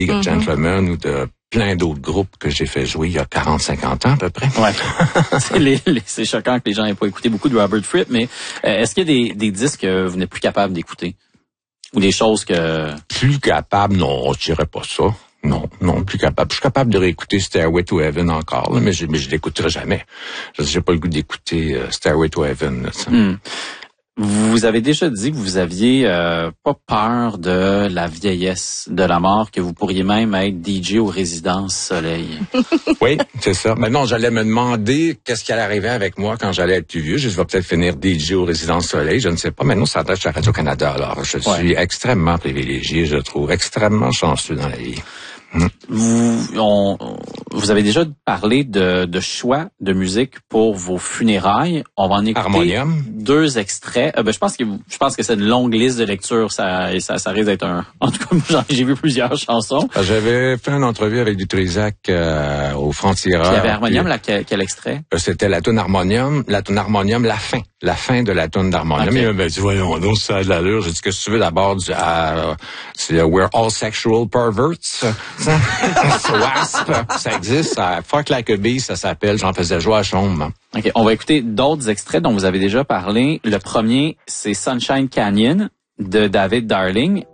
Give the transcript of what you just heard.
League of Gentlemen ou de plein d'autres groupes que j'ai fait jouer il y a 40-50 ans à peu près. Ouais. C'est choquant que les gens n'aient pas écouté beaucoup de Robert Fripp, mais est-ce qu'il y a des disques que vous n'êtes plus capable d'écouter? Ou des choses que... Plus capable, non, je dirais pas ça. Non, plus capable. Je suis capable de réécouter Stairway to Heaven encore, là, mais je l'écouterai jamais. J'ai pas le goût d'écouter Stairway to Heaven. Là, Vous avez déjà dit que vous aviez pas peur de la vieillesse, de la mort, que vous pourriez même être DJ aux Résidences Soleil. Oui, c'est ça. Maintenant, j'allais me demander qu'est-ce qui allait arriver avec moi quand j'allais être plus vieux. Je vais peut-être finir DJ aux Résidences Soleil, je ne sais pas. Maintenant, ça attache à Radio-Canada. Alors, je suis extrêmement privilégié, je trouve extrêmement chanceux dans la vie. Vous avez déjà parlé de choix de musique pour vos funérailles. On va en écouter Harmonium. 2 extraits. Je pense que c'est une longue liste de lecture. Ça risque d'être un. En tout cas, j'ai vu plusieurs chansons. J'avais fait une entrevue avec Dutrisac au Frontières. Il y avait Harmonium, quel extrait? C'était la toune Harmonium, la fin de la toune d'Harmonium. Okay. Il m'a dit, voyons donc, ça a de l'allure. J'ai dit, qu'est-ce que tu veux d'abord? C'est We're All Sexual Perverts. Wasp, ça existe. Fuck Like a Bee, ça s'appelle. J'en faisais jouer à chambre. OK, on va écouter d'autres extraits dont vous avez déjà parlé. Le premier, c'est Sunshine Canyon de David Darling.